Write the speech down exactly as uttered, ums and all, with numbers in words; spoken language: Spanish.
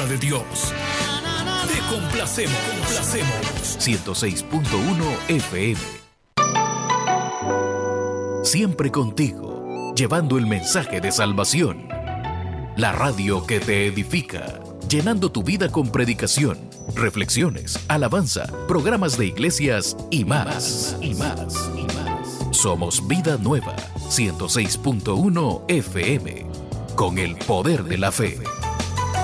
de Dios. Te complacemos, complacemos. ciento seis punto uno F M. Siempre contigo, llevando el mensaje de salvación. La radio que te edifica, llenando tu vida con predicación, reflexiones, alabanza, programas de iglesias y más, y más, y más. Somos Vida Nueva, ciento seis punto uno F M, con el poder de la fe.